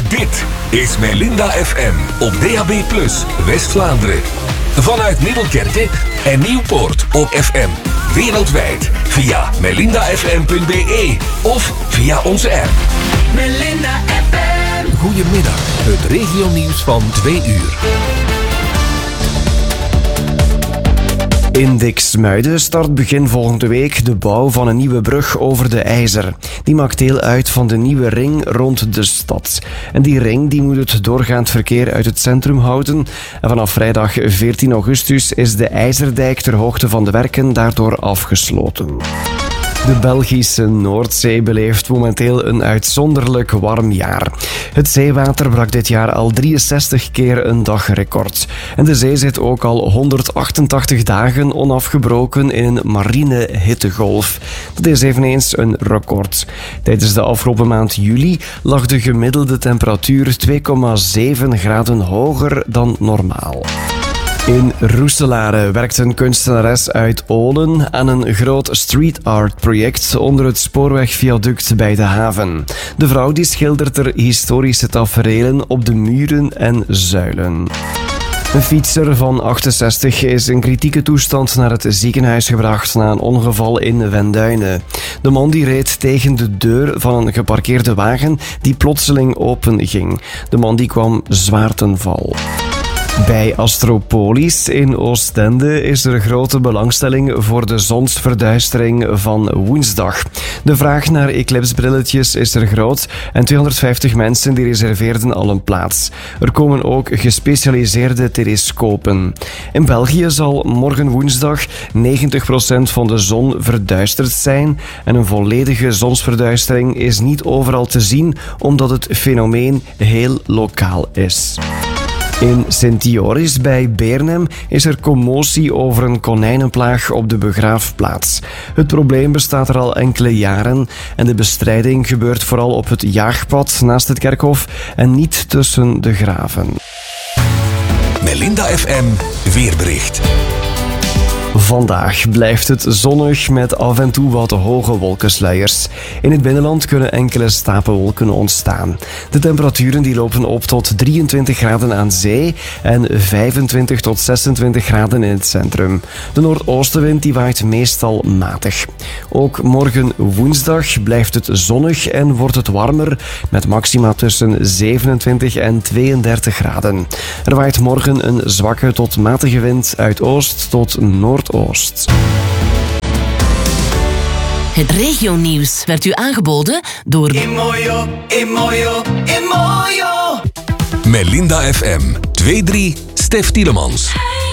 Dit is Melinda FM op DAB+, West-Vlaanderen. Vanuit Middelkerke en Nieuwpoort op FM. Wereldwijd via melindafm.be of via onze app. Melinda FM. Goedemiddag, het regionieuws van 2 uur. In Diksmuiden start begin volgende week de bouw van een nieuwe brug over de IJzer. Die maakt deel uit van de nieuwe ring rond de stad. En die ring die moet het doorgaand verkeer uit het centrum houden. En vanaf vrijdag 14 augustus is de IJzerdijk ter hoogte van de werken daardoor afgesloten. De Belgische Noordzee beleeft momenteel een uitzonderlijk warm jaar. Het zeewater brak dit jaar al 63 keer een dagrecord. En de zee zit ook al 188 dagen onafgebroken in een marine hittegolf. Dat is eveneens een record. Tijdens de afgelopen maand juli lag de gemiddelde temperatuur 2,7 graden hoger dan normaal. In Roeselare werkt een kunstenares uit Olen aan een groot street art project onder het spoorwegviaduct bij de haven. De vrouw die schildert er historische taferelen op de muren en zuilen. Een fietser van 68 is in kritieke toestand naar het ziekenhuis gebracht na een ongeval in Wenduinen. De man die reed tegen de deur van een geparkeerde wagen die plotseling openging. De man die kwam zwaar ten val. Bij Astropolis in Oostende is er grote belangstelling voor de zonsverduistering van woensdag. De vraag naar eclipsbrilletjes is er groot en 250 mensen die reserveerden al een plaats. Er komen ook gespecialiseerde telescopen. In België zal morgen woensdag 90% van de zon verduisterd zijn en een volledige zonsverduistering is niet overal te zien omdat het fenomeen heel lokaal is. In Sint-Joris bij Beernem is er commotie over een konijnenplaag op de begraafplaats. Het probleem bestaat er al enkele jaren en de bestrijding gebeurt vooral op het jaagpad naast het kerkhof en niet tussen de graven. Melinda FM weerbericht. Vandaag blijft het zonnig met af en toe wat hoge wolkensluiers. In het binnenland kunnen enkele stapelwolken ontstaan. De temperaturen die lopen op tot 23 graden aan zee en 25 tot 26 graden in het centrum. De noordoostenwind die waait meestal matig. Ook morgen woensdag blijft het zonnig en wordt het warmer met maxima tussen 27 en 32 graden. Er waait morgen een zwakke tot matige wind uit oost tot noordoost. Het regionieuws werd u aangeboden door Imoyo. Melinda FM 2-3 Stef Tielemans.